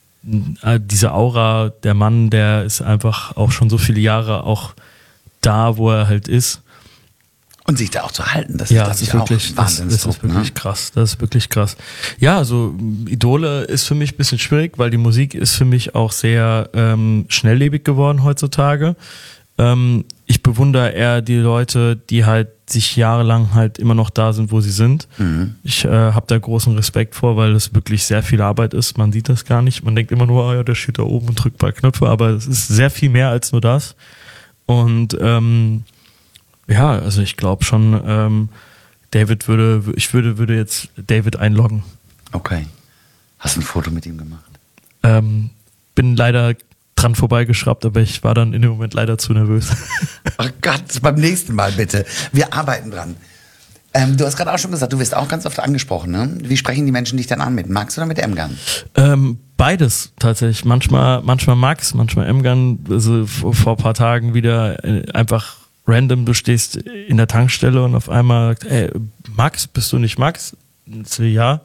B: äh, diese Aura, der Mann, der ist einfach auch schon so viele Jahre auch da, wo er halt ist.
A: Und sich da auch zu halten, das
B: ja,
A: ist,
B: das ist
A: auch
B: wirklich, das, das ist wirklich ne? krass. Das ist wirklich krass. Ja, also Idole ist für mich ein bisschen schwierig, weil die Musik ist für mich auch sehr ähm, schnelllebig geworden heutzutage. Ähm, ich bewundere eher die Leute, die halt sich jahrelang halt immer noch da sind, wo sie sind. Mhm. Ich äh, habe da großen Respekt vor, weil es wirklich sehr viel Arbeit ist. Man sieht das gar nicht. Man denkt immer nur, oh ja, der steht da oben und drückt ein paar Knöpfe, aber es ist sehr viel mehr als nur das. Und ähm, ja, also ich glaube schon, ähm, David würde, ich würde, würde jetzt David einloggen.
A: Okay. Hast du ein Foto mit ihm gemacht?
B: Ähm, bin leider dran vorbeigeschraubt, aber ich war dann in dem Moment leider zu nervös.
A: Oh Gott, beim nächsten Mal bitte. Wir arbeiten dran. Ähm, du hast gerade auch schon gesagt, du wirst auch ganz oft angesprochen, ne? Wie sprechen die Menschen dich dann an? Mit Max oder mit Emgan?
B: Ähm, beides tatsächlich. Manchmal, manchmal Max, manchmal Emgan. Also vor, vor ein paar Tagen wieder äh, einfach random, du stehst in der Tankstelle und auf einmal sagt, ey, Max, bist du nicht Max? So, ja.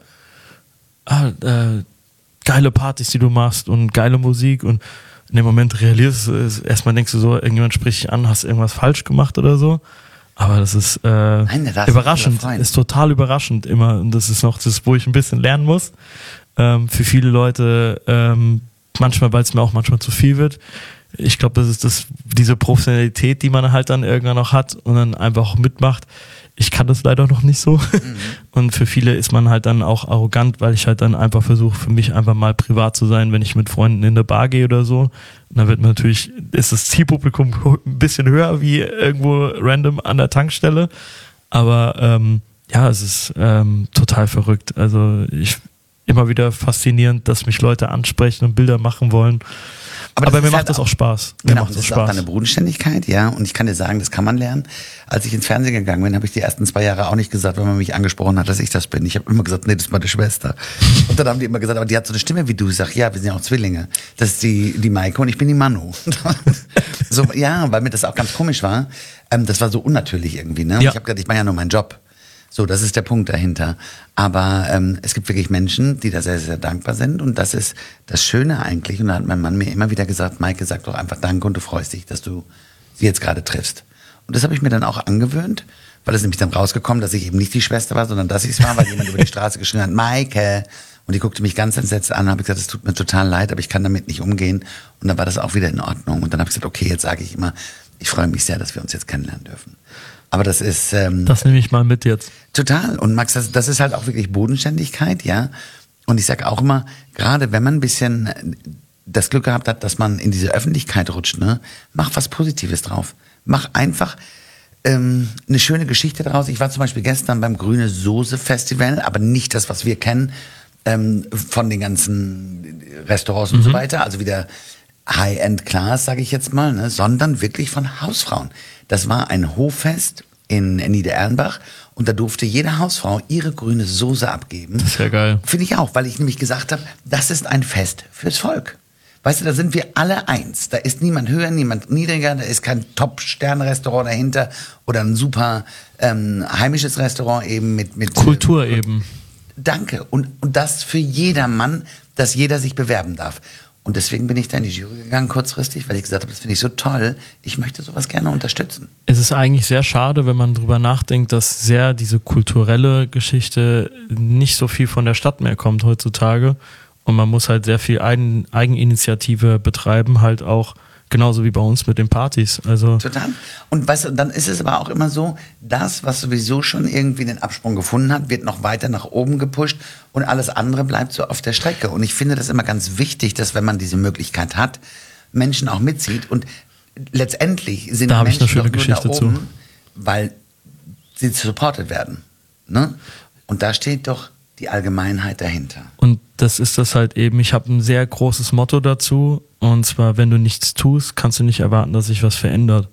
B: Ah, äh, geile Partys, die du machst und geile Musik und in dem Moment realisierst du, erstmal denkst du so, irgendjemand spricht dich an, hast irgendwas falsch gemacht oder so. Aber das ist äh, Nein, das überraschend, ist total überraschend immer und das ist noch das, wo ich ein bisschen lernen muss. Ähm, für viele Leute, ähm, manchmal, weil es mir auch manchmal zu viel wird. Ich glaube, das ist das, diese Professionalität, die man halt dann irgendwann noch hat und dann einfach auch mitmacht. Ich kann das leider noch nicht so. Mhm. Und für viele ist man halt dann auch arrogant, weil ich halt dann einfach versuche, für mich einfach mal privat zu sein, wenn ich mit Freunden in eine Bar gehe oder so. Und dann wird man natürlich, ist das Zielpublikum ein bisschen höher wie irgendwo random an der Tankstelle. Aber ähm, ja, es ist ähm, total verrückt. Also ich immer wieder faszinierend, dass mich Leute ansprechen und Bilder machen wollen. Aber, Aber mir macht halt das auch Spaß. Mir
A: genau,
B: macht
A: das,
B: das
A: ist
B: Spaß.
A: auch deine Bodenständigkeit, ja. Und ich kann dir sagen, das kann man lernen. Als ich ins Fernsehen gegangen bin, habe ich die ersten zwei Jahre auch nicht gesagt, wenn man mich angesprochen hat, dass ich das bin. Ich habe immer gesagt, nee, das ist meine Schwester. Und dann haben die immer gesagt, aber die hat so eine Stimme wie du. Ich sage, ja, wir sind ja auch Zwillinge. Das ist die, die Maike und ich bin die Manu. So, ja, weil mir das auch ganz komisch war. Ähm, das war so unnatürlich irgendwie. Ne? Ja. Ich habe gedacht, ich mache ja nur meinen Job. So, das ist der Punkt dahinter. Aber ähm, es gibt wirklich Menschen, die da sehr, sehr dankbar sind. Und das ist das Schöne eigentlich. Und da hat mein Mann mir immer wieder gesagt, Maike, sag doch einfach Danke und du freust dich, dass du sie jetzt gerade triffst. Und das habe ich mir dann auch angewöhnt, weil es nämlich dann rausgekommen, dass ich eben nicht die Schwester war, sondern dass ich es war, weil jemand über die Straße geschrien hat, Maike. Und die guckte mich ganz entsetzt an und habe gesagt, es tut mir total leid, aber ich kann damit nicht umgehen. Und dann war das auch wieder in Ordnung. Und dann habe ich gesagt, okay, jetzt sage ich immer, ich freue mich sehr, dass wir uns jetzt kennenlernen dürfen. Aber das ist... Ähm,
B: das nehme ich mal mit jetzt.
A: Total. Und Max, das, das ist halt auch wirklich Bodenständigkeit, ja. Und ich sage auch immer, gerade wenn man ein bisschen das Glück gehabt hat, dass man in diese Öffentlichkeit rutscht, ne, mach was Positives drauf. Mach einfach ähm, eine schöne Geschichte daraus. Ich war zum Beispiel gestern beim Grüne Soße Festival, aber nicht das, was wir kennen, ähm, von den ganzen Restaurants und mhm. so weiter. Also wieder High-End-Class, sage ich jetzt mal, ne, sondern wirklich von Hausfrauen. Das war ein Hoffest in Niedererlenbach und da durfte jede Hausfrau ihre grüne Soße abgeben.
B: Das ist ja geil.
A: Finde ich auch, weil ich nämlich gesagt habe, das ist ein Fest fürs Volk. Weißt du, da sind wir alle eins. Da ist niemand höher, niemand niedriger, da ist kein Top-Stern-Restaurant dahinter oder ein super ähm, heimisches Restaurant eben mit... mit
B: Kultur
A: äh,
B: eben.
A: Danke. Und, und das für jedermann, dass jeder sich bewerben darf. Und deswegen bin ich da in die Jury gegangen, kurzfristig, weil ich gesagt habe, das finde ich so toll, ich möchte sowas gerne unterstützen.
B: Es ist eigentlich sehr schade, wenn man drüber nachdenkt, dass sehr diese kulturelle Geschichte nicht so viel von der Stadt mehr kommt heutzutage. Und man muss halt sehr viel Eigen, Eigeninitiative betreiben, halt auch genauso wie bei uns mit den Partys. Also
A: total. Und weißt du, dann ist es aber auch immer so, das, was sowieso schon irgendwie den Absprung gefunden hat, wird noch weiter nach oben gepusht und alles andere bleibt so auf der Strecke. Und ich finde das immer ganz wichtig, dass wenn man diese Möglichkeit hat, Menschen auch mitzieht. Und letztendlich sind
B: da
A: Menschen
B: ich eine schöne
A: doch nur
B: Geschichte
A: da oben,
B: zu.
A: weil sie supported werden. Ne? Und da steht doch die Allgemeinheit dahinter.
B: Und das ist das halt eben, ich habe ein sehr großes Motto dazu und zwar, wenn du nichts tust, kannst du nicht erwarten, dass sich was verändert.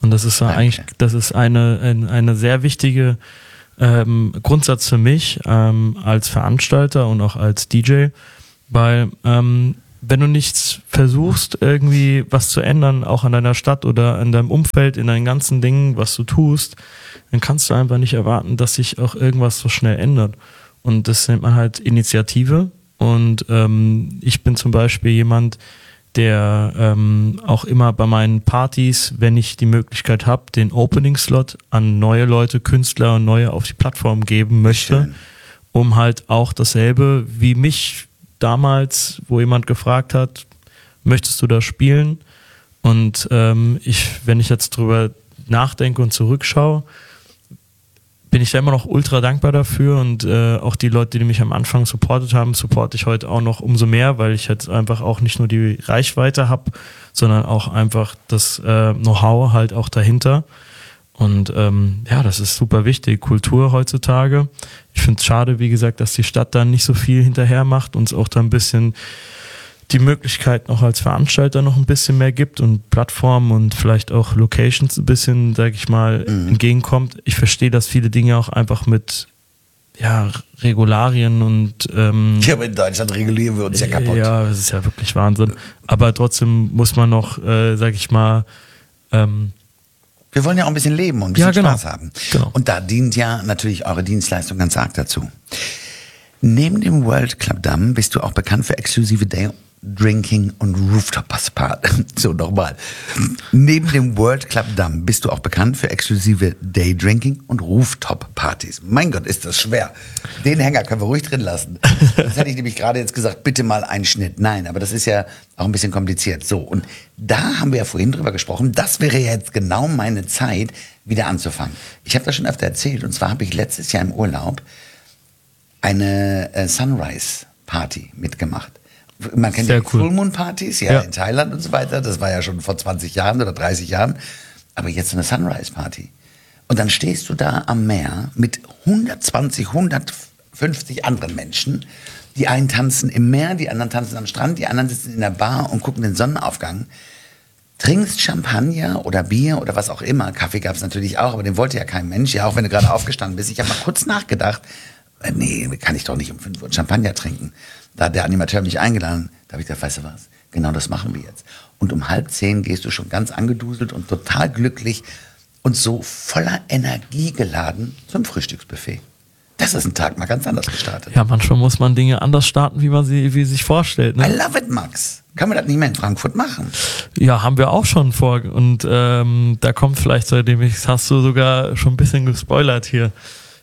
B: Und das ist
A: Danke.
B: eigentlich, das ist eine, eine, eine sehr wichtige ähm, Grundsatz für mich ähm, als Veranstalter und auch als D J, weil ähm, wenn du nichts versuchst, irgendwie was zu ändern, auch an deiner Stadt oder an deinem Umfeld, in deinen ganzen Dingen, was du tust, dann kannst du einfach nicht erwarten, dass sich auch irgendwas so schnell ändert. Und das nennt man halt Initiative. Und ähm, ich bin zum Beispiel jemand, der ähm, auch immer bei meinen Partys, wenn ich die Möglichkeit habe, den Opening-Slot an neue Leute, Künstler und neue auf die Plattform geben möchte,
A: Schön.
B: um halt auch dasselbe wie mich damals, wo jemand gefragt hat, möchtest du da spielen? Und ähm, ich, wenn ich jetzt drüber nachdenke und zurückschaue, bin ich da immer noch ultra dankbar dafür und äh, auch die Leute, die mich am Anfang supportet haben, supporte ich heute auch noch umso mehr, weil ich jetzt einfach auch nicht nur die Reichweite habe, sondern auch einfach das äh, Know-how halt auch dahinter. Und ähm, ja, das ist super wichtig. Kultur heutzutage. Ich finde es schade, wie gesagt, dass die Stadt da nicht so viel hinterher macht, uns auch da ein bisschen die Möglichkeit noch als Veranstalter noch ein bisschen mehr gibt und Plattformen und vielleicht auch Locations ein bisschen, sag ich mal, mhm. entgegenkommt. Ich verstehe, dass viele Dinge auch einfach mit ja, Regularien und ähm,
A: ja, aber in Deutschland regulieren wir uns ja kaputt.
B: Ja, das ist ja wirklich Wahnsinn. Aber trotzdem muss man noch, äh, sag ich mal, ähm,
A: wir wollen ja auch ein bisschen leben und ein bisschen
B: ja, genau.
A: Spaß haben.
B: Genau.
A: Und da dient ja natürlich eure Dienstleistung ganz arg dazu. Neben dem World Club Damm bist du auch bekannt für exklusive Day Drinking und Rooftop-Partys. So, nochmal. Neben dem World Club Damm bist du auch bekannt für exklusive Day-Drinking und Rooftop-Partys. Mein Gott, ist das schwer. Den Hänger können wir ruhig drin lassen. Das hätte ich nämlich gerade jetzt gesagt, bitte mal einen Schnitt. Nein, aber das ist ja auch ein bisschen kompliziert. So, und da haben wir ja vorhin drüber gesprochen, das wäre jetzt genau meine Zeit, wieder anzufangen. Ich habe das schon öfter erzählt, und zwar habe ich letztes Jahr im Urlaub eine äh, Sunrise-Party mitgemacht. Man kennt
B: Sehr
A: ja die
B: cool.
A: Full Moon Partys, ja,
B: Ja.
A: in Thailand und so weiter. Das war ja schon vor zwanzig Jahren oder dreißig Jahren. Aber jetzt eine Sunrise Party. Und dann stehst du da am Meer mit hundertzwanzig, hundertfünfzig anderen Menschen. Die einen tanzen im Meer, die anderen tanzen am Strand, die anderen sitzen in der Bar und gucken den Sonnenaufgang. Trinkst Champagner oder Bier oder was auch immer. Kaffee gab es natürlich auch, aber den wollte ja kein Mensch. Ja, auch wenn du gerade aufgestanden bist. Ich habe mal kurz nachgedacht. Äh, nee, kann ich doch nicht um fünf Uhr Champagner trinken. Da hat der Animateur mich eingeladen. Da habe ich gesagt, weißt du was? Genau das machen wir jetzt. Und um halb zehn gehst du schon ganz angeduselt und total glücklich und so voller Energie geladen zum Frühstücksbuffet. Das ist ein Tag mal ganz anders gestartet.
B: Ja, manchmal muss man Dinge anders starten, wie man sie wie sich vorstellt. Ne?
A: I love it, Max. Können wir das nicht mehr in Frankfurt machen?
B: Ja, haben wir auch schon vor. Und ähm, da kommt vielleicht, seitdem ich hast du sogar schon ein bisschen gespoilert hier.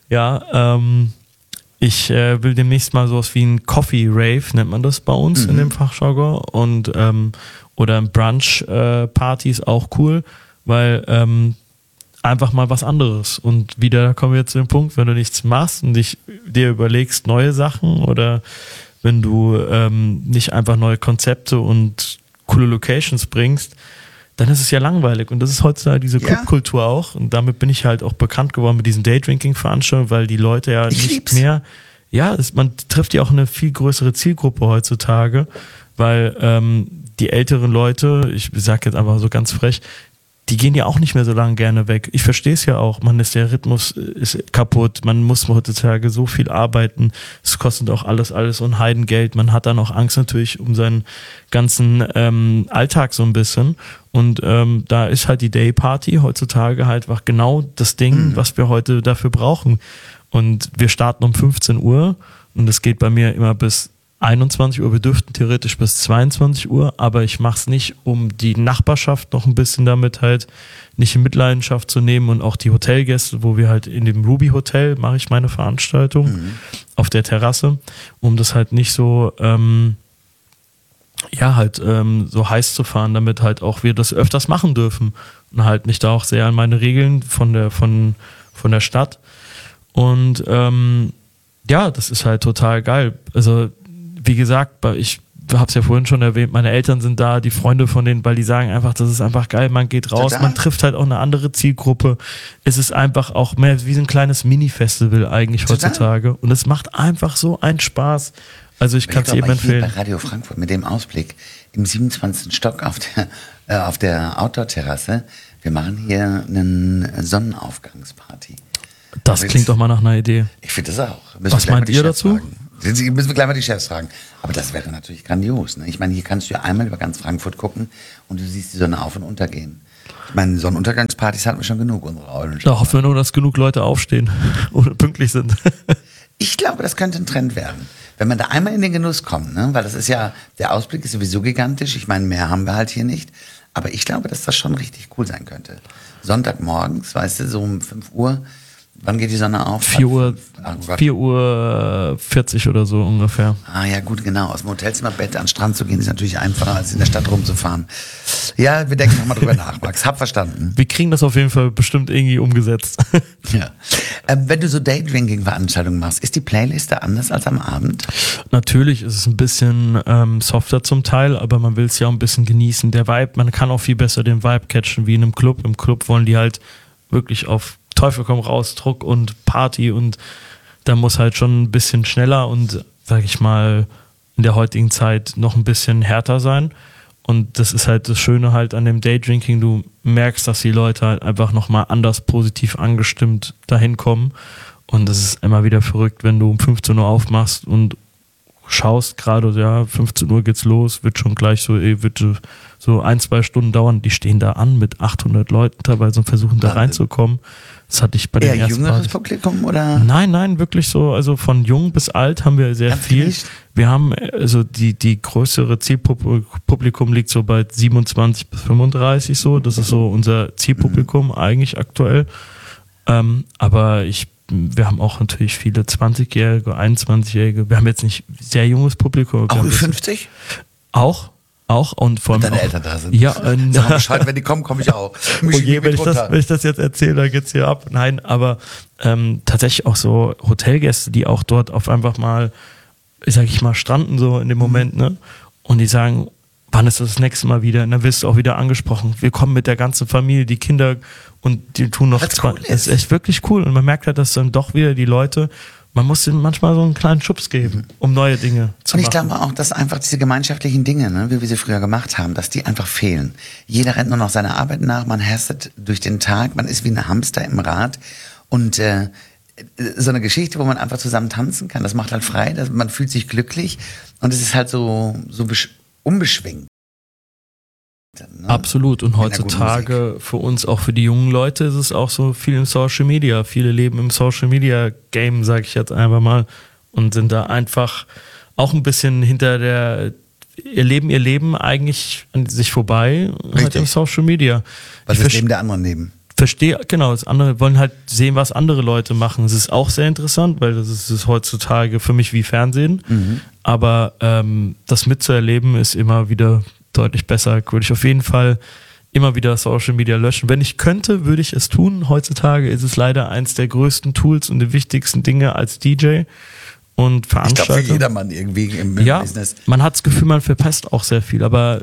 B: Ja, ähm, ich äh, will demnächst mal sowas wie ein Coffee Rave, nennt man das bei uns mhm. in dem Fachjargon. Und ähm, oder Brunch äh, Partys auch cool, weil ähm, einfach mal was anderes. Und wieder da kommen wir jetzt zu dem Punkt, wenn du nichts machst und dich, dir überlegst neue Sachen oder wenn du ähm, nicht einfach neue Konzepte und coole Locations bringst, dann ist es ja langweilig. Und das ist heutzutage diese
A: Ja.
B: Clubkultur auch. Und damit bin ich halt auch bekannt geworden mit diesen Daydrinking-Veranstaltungen, weil die Leute ja
A: Ich
B: nicht
A: lieb's.
B: mehr, ja, es, man trifft ja auch eine viel größere Zielgruppe heutzutage, weil ähm, die älteren Leute, ich sag jetzt einfach so ganz frech, die gehen ja auch nicht mehr so lange gerne weg. Ich verstehe es ja auch. Man ist, der Rhythmus ist kaputt. Man muss heutzutage so viel arbeiten. Es kostet auch alles, alles und Heidengeld. Man hat dann auch Angst natürlich um seinen ganzen ähm, Alltag so ein bisschen. Und ähm, da ist halt die Dayparty heutzutage halt einfach genau das Ding, mhm. was wir heute dafür brauchen. Und wir starten um fünfzehn Uhr und es geht bei mir immer bis einundzwanzig Uhr, wir dürften theoretisch bis zweiundzwanzig Uhr, aber ich mache es nicht, um die Nachbarschaft noch ein bisschen damit halt nicht in Mitleidenschaft zu nehmen und auch die Hotelgäste, wo wir halt in dem Ruby Hotel mache ich meine Veranstaltung mhm. auf der Terrasse, um das halt nicht so ähm, ja halt ähm, so heiß zu fahren, damit halt auch wir das öfters machen dürfen und halt mich da auch sehr an meine Regeln von der von von der Stadt und ähm, ja, das ist halt total geil. Also wie gesagt, ich habe es ja vorhin schon erwähnt, meine Eltern sind da, die Freunde von denen, weil die sagen einfach, das ist einfach geil, man geht raus,
A: Total.
B: Man trifft halt auch eine andere Zielgruppe. Es ist einfach auch mehr wie so ein kleines Mini-Festival eigentlich
A: Total.
B: heutzutage und es macht einfach so einen Spaß. Also ich kann es jedem empfehlen.
A: Bei Radio Frankfurt mit dem Ausblick im siebenundzwanzigsten Stock auf der, äh, auf der Outdoor-Terrasse Wir machen hier eine Sonnenaufgangsparty.
B: Das klingt doch mal nach einer Idee.
A: Ich finde das auch.
B: Was meint ihr dazu?
A: Fragen. Müssen wir gleich mal die Chefs fragen. Aber das wäre natürlich grandios. Ne? Ich meine, hier kannst du ja einmal über ganz Frankfurt gucken und du siehst die Sonne auf- und untergehen. Ich meine, Sonnenuntergangspartys hatten wir schon genug, unsere Rollen.
B: Da hoffen wir nur, dass genug Leute aufstehen oder pünktlich sind.
A: Ich glaube, das könnte ein Trend werden. Wenn man da einmal in den Genuss kommt, ne? Weil das ist ja, der Ausblick ist sowieso gigantisch. Ich meine, mehr haben wir halt hier nicht. Aber ich glaube, dass das schon richtig cool sein könnte. Sonntagmorgens, weißt du, so um fünf Uhr. Wann geht die Sonne auf?
B: vier Uhr vierzig oder so ungefähr.
A: Ah ja, gut, genau. Aus dem Hotelzimmerbett an den Strand zu gehen, ist natürlich einfacher, als in der Stadt rumzufahren. Ja, wir denken nochmal drüber nach, Max. Hab verstanden.
B: Wir kriegen das auf jeden Fall bestimmt irgendwie umgesetzt.
A: Ja. Ähm, wenn du so Daydrinking-Veranstaltungen machst, ist die Playliste anders als am Abend?
B: Natürlich ist es ein bisschen ähm, softer zum Teil, aber man will es ja auch ein bisschen genießen. Der Vibe, man kann auch viel besser den Vibe catchen wie in einem Club. Im Club wollen die halt wirklich auf Teufel komm raus, Druck und Party und da muss halt schon ein bisschen schneller und, sag ich mal, in der heutigen Zeit noch ein bisschen härter sein. Und das ist halt das Schöne halt an dem Daydrinking, du merkst, dass die Leute halt einfach nochmal anders positiv angestimmt dahin kommen. Und das ist immer wieder verrückt, wenn du um fünfzehn Uhr aufmachst und schaust gerade, ja, fünfzehn Uhr geht's los, wird schon gleich so, wird so ein, zwei Stunden dauern. Die stehen da an mit achthundert Leuten teilweise und versuchen da reinzukommen. Das hatte ich bei den
A: Eher
B: ersten
A: jüngeres
B: Partys.
A: Publikum oder?
B: Nein, nein, wirklich so, also von jung bis alt haben wir sehr
A: Ganz
B: viel.
A: gemischt.
B: Wir haben, also die, die größere Zielpublikum liegt so bei siebenundzwanzig bis fünfunddreißig so, das ist so unser Zielpublikum eigentlich aktuell. Ähm, aber ich, wir haben auch natürlich viele zwanzigjährige, einundzwanzigjährige, wir haben jetzt nicht sehr junges Publikum.
A: Auch Ü fünfzig?
B: Auch. Auch und vor allem.
A: Wenn deine
B: auch,
A: Eltern da sind.
B: Ja, äh,
A: Sag mal Bescheid, wenn die kommen, komme ich auch.
B: Oh je, wenn ich, das, wenn ich das jetzt erzähle, dann geht's hier ab. Nein, aber ähm, tatsächlich auch so Hotelgäste, die auch dort auf einfach mal, sag ich mal, stranden so in dem Moment, ne? Und die sagen, wann ist das, das nächste Mal wieder? Und dann wirst du auch wieder angesprochen. Wir kommen mit der ganzen Familie, die Kinder und die tun noch.
A: Cool ist.
B: Das ist echt wirklich cool. Und man merkt halt, dass dann doch wieder die Leute, man muss ihnen manchmal so einen kleinen Schubs geben, um neue Dinge zu
A: Und ich
B: machen.
A: glaube auch, dass einfach diese gemeinschaftlichen Dinge, ne, wie wir sie früher gemacht haben, dass die einfach fehlen. Jeder rennt nur noch seiner Arbeit nach, man hastet durch den Tag, man ist wie ein Hamster im Rad und äh, so eine Geschichte, wo man einfach zusammen tanzen kann, das macht halt frei, das, man fühlt sich glücklich und es ist halt so, so besch- unbeschwingt. Ne?
B: Absolut. Und
A: Mit einer guten
B: heutzutage für uns, auch für die jungen Leute, ist es auch so viel im Social Media. Viele leben im Social Media Game, sage ich jetzt einfach mal, und sind da einfach auch ein bisschen hinter der, ihr Leben, ihr Leben eigentlich an sich vorbei, halt
A: Richtig.
B: im Social Media.
A: Was
B: Ich
A: ist
B: verste-
A: neben der anderen neben?
B: Verstehe, genau, das andere wollen halt sehen, was andere Leute machen. Es ist auch sehr interessant, weil das ist, ist heutzutage für mich wie Fernsehen.
A: Mhm.
B: Aber ähm, das mitzuerleben ist immer wieder deutlich besser. Würde ich auf jeden Fall immer wieder Social Media löschen. Wenn ich könnte, würde ich es tun. Heutzutage ist es leider eins der größten Tools und die wichtigsten Dinge als D J und
A: Ich
B: Veranstalter.
A: glaube, für jedermann irgendwie im, im
B: Ja,
A: Business.
B: man hat das Gefühl, man verpasst auch sehr viel. Aber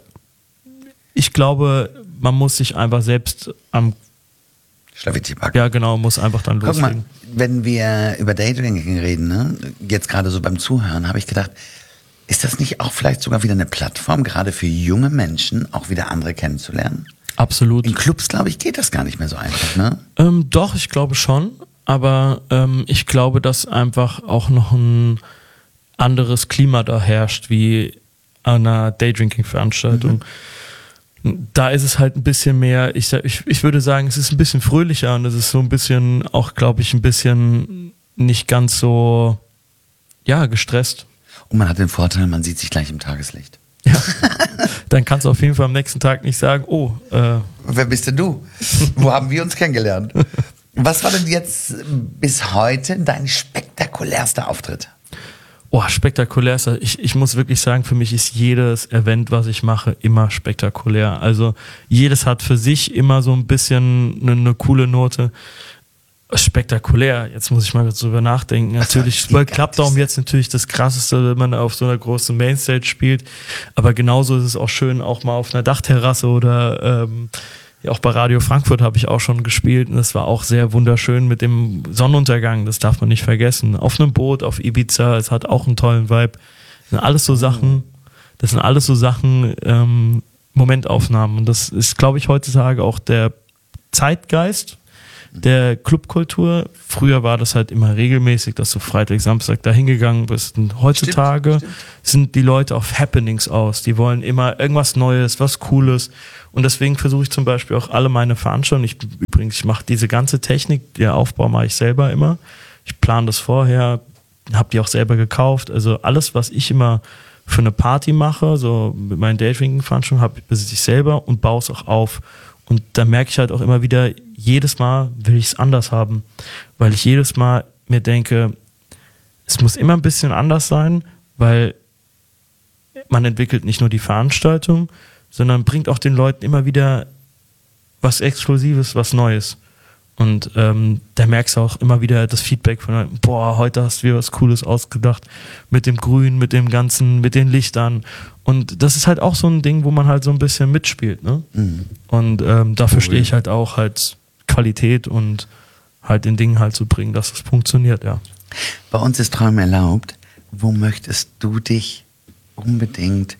B: ich glaube, man muss sich einfach selbst am,
A: Schlawittchen packen.
B: ja genau, muss einfach dann
A: Guck mal,
B: loslegen.
A: wenn wir über Daydrinking reden, ne, jetzt gerade so beim Zuhören, habe ich gedacht, ist das nicht auch vielleicht sogar wieder eine Plattform, gerade für junge Menschen, auch wieder andere kennenzulernen?
B: Absolut.
A: In Clubs, glaube ich, geht das gar nicht mehr so einfach, ne?
B: Ähm, doch, ich glaube schon. Aber ähm, ich glaube, dass einfach auch noch ein anderes Klima da herrscht, wie an einer Daydrinking-Veranstaltung. Mhm. Da ist es halt ein bisschen mehr, ich, ich, ich würde sagen, es ist ein bisschen fröhlicher und es ist so ein bisschen, auch glaube ich, ein bisschen nicht ganz so, ja, gestresst.
A: Und man hat den Vorteil, man sieht sich gleich im Tageslicht.
B: Ja. Dann kannst du auf jeden Fall am nächsten Tag nicht sagen, oh, äh,
A: Wer bist denn du? Wo haben wir uns kennengelernt? Was war denn jetzt bis heute dein spektakulärster Auftritt?
B: oh, spektakulär. Ich, ich muss wirklich sagen, für mich ist jedes Event, was ich mache, immer spektakulär. Also jedes hat für sich immer so ein bisschen eine, eine coole Note. Spektakulär, jetzt muss ich mal drüber nachdenken. Natürlich, bei Clubdaum jetzt natürlich das Krasseste, wenn man auf so einer großen Mainstage spielt, aber genauso ist es auch schön, auch mal auf einer Dachterrasse oder ähm, ja, auch bei Radio Frankfurt habe ich auch schon gespielt und das war auch sehr wunderschön mit dem Sonnenuntergang, das darf man nicht vergessen. Auf einem Boot, auf Ibiza, es hat auch einen tollen Vibe. Das sind alles so Sachen, das sind alles so Sachen, ähm, Momentaufnahmen und das ist, glaube ich, heutzutage auch der Zeitgeist der Clubkultur. Früher war das halt immer regelmäßig, dass du Freitag, Samstag da hingegangen bist. Und heutzutage stimmt, stimmt. sind die Leute auf Happenings aus. Die wollen immer irgendwas Neues, was Cooles. Und deswegen versuche ich zum Beispiel auch alle meine Veranstaltungen. Ich, übrigens, ich mache diese ganze Technik, der Aufbau mache ich selber immer. Ich plane das vorher, habe die auch selber gekauft. Also alles, was ich immer für eine Party mache, so mit meinen Daydrinking-Veranstaltungen, besitze ich selber und baue es auch auf. Und da merke ich halt auch immer wieder, jedes Mal will ich es anders haben, weil ich jedes Mal mir denke, es muss immer ein bisschen anders sein, weil man entwickelt nicht nur die Veranstaltung, sondern bringt auch den Leuten immer wieder was Exklusives, was Neues. Und ähm, da merkst du auch immer wieder das Feedback von, boah, heute hast du dir was Cooles ausgedacht mit dem Grün, mit dem Ganzen, mit den Lichtern. Und das ist halt auch so ein Ding, wo man halt so ein bisschen mitspielt. Ne? Mhm. Und ähm, dafür cool. stehe ich halt auch halt Qualität und halt den Dingen halt zu bringen, dass es funktioniert, ja.
A: Bei uns ist Träumen erlaubt. Wo möchtest du dich unbedingt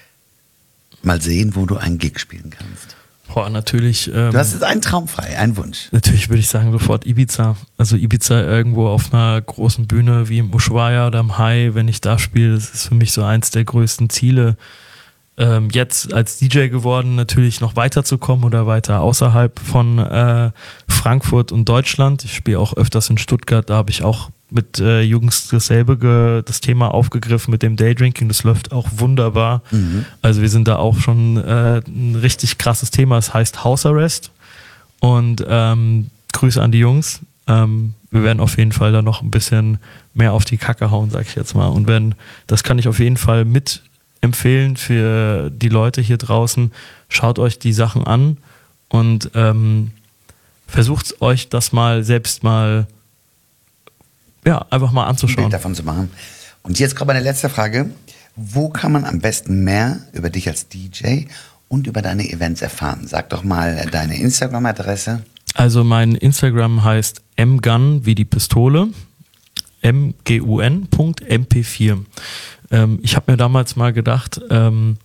A: mal sehen, wo du einen Gig spielen kannst?
B: Boah, natürlich. Ähm,
A: du hast jetzt einen Traum frei, einen Wunsch.
B: Natürlich würde ich sagen, sofort Ibiza. Also Ibiza irgendwo auf einer großen Bühne wie im Ushuaia oder im Hai, wenn ich da spiele, das ist für mich so eins der größten Ziele. Ähm, jetzt als D J geworden, natürlich noch weiterzukommen oder weiter außerhalb von äh, Frankfurt und Deutschland. Ich spiele auch öfters in Stuttgart, da habe ich auch mit äh, Jungs dasselbe ge- das Thema aufgegriffen mit dem Daydrinking, das läuft auch wunderbar. Mhm. Also wir sind da auch schon äh, ein richtig krasses Thema, es heißt Hausarrest und ähm, Grüße an die Jungs. Ähm, wir werden auf jeden Fall da noch ein bisschen mehr auf die Kacke hauen, sag ich jetzt mal. Und wenn, das kann ich auf jeden Fall mit empfehlen für die Leute hier draußen. Schaut euch die Sachen an und ähm, versucht euch das mal selbst mal ja, einfach mal anzuschauen.
A: Ein Bild davon zu machen. Und jetzt kommt meine letzte Frage. Wo kann man am besten mehr über dich als D J und über deine Events erfahren? Sag doch mal deine Instagram-Adresse.
B: Also mein Instagram heißt mgun wie die Pistole, m g u n punkt m p vier. Ähm, ich habe mir damals mal gedacht, ähm,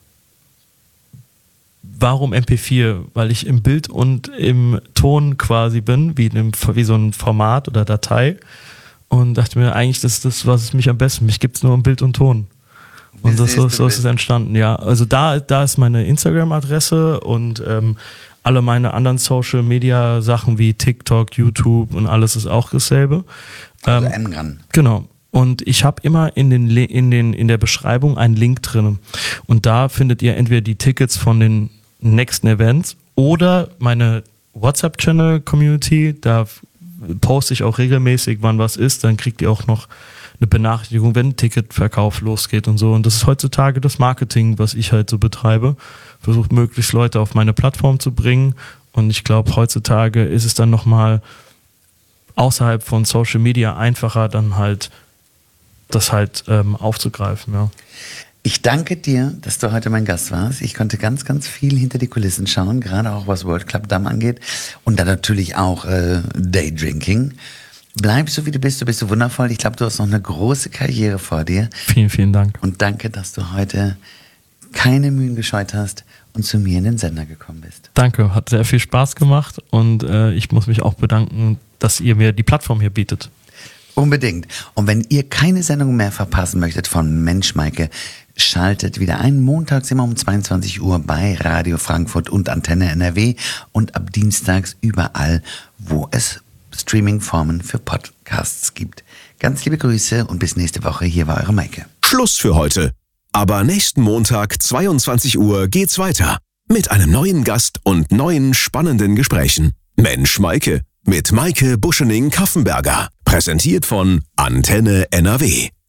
B: warum M P vier? Weil ich im Bild und im Ton quasi bin, wie, in einem, wie so ein Format oder Datei. Und dachte mir, eigentlich, das ist das, was es mich am besten, mich gibt es nur im Bild und Ton. Und das, so, so ist es entstanden, ja. Also da, da ist meine Instagram-Adresse und ähm, alle meine anderen Social-Media-Sachen wie TikTok, YouTube und alles ist auch dasselbe.
A: Also ähm, M-Gun.
B: Genau. Und ich habe immer in, den, in, den, in der Beschreibung einen Link drin. Und da findet ihr entweder die Tickets von den nächsten Events oder meine WhatsApp-Channel-Community. Da poste ich auch regelmäßig, wann was ist. Dann kriegt ihr auch noch eine Benachrichtigung, wenn ein Ticketverkauf losgeht und so. Und das ist heutzutage das Marketing, was ich halt so betreibe. Versucht möglichst Leute auf meine Plattform zu bringen. Und ich glaube, heutzutage ist es dann nochmal außerhalb von Social Media einfacher, dann halt das halt ähm, aufzugreifen, ja.
A: Ich danke dir, dass du heute mein Gast warst. Ich konnte ganz, ganz viel hinter die Kulissen schauen, gerade auch was World Club Damm angeht und dann natürlich auch äh, Daydrinking. Bleib so, wie du bist, du bist so wundervoll. Ich glaube, du hast noch eine große Karriere vor dir.
B: Vielen, vielen Dank.
A: Und danke, dass du heute keine Mühen gescheut hast und zu mir in den Sender gekommen bist.
B: Danke, hat sehr viel Spaß gemacht und äh, ich muss mich auch bedanken, dass ihr mir die Plattform hier bietet.
A: Unbedingt. Und wenn ihr keine Sendung mehr verpassen möchtet von Mensch Maike, schaltet wieder ein, montags immer um zweiundzwanzig Uhr bei Radio Frankfurt und Antenne N R W und ab dienstags überall, wo es Streamingformen für Podcasts gibt. Ganz liebe Grüße und bis nächste Woche. Hier war eure Maike.
C: Schluss für heute. Aber nächsten Montag, zweiundzwanzig Uhr, geht's weiter. Mit einem neuen Gast und neuen spannenden Gesprächen. Mensch Maike mit Maike Buschening-Kaffenberger. Präsentiert von Antenne N R W.